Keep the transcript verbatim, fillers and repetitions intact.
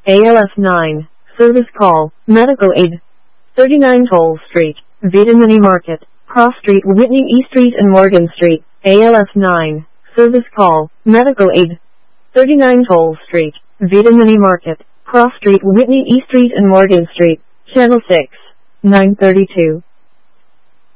A L F nine. Service call. Medical aid. thirty-nine Toll Street. Vida Mini Market. Cross Street, Whitney E Street and Morgan Street. A L F nine. Service call. Medical aid. thirty-nine Toll Street. Vida Mini Market. Cross Street, Whitney E Street and Morgan Street. Channel six. nine thirty-two.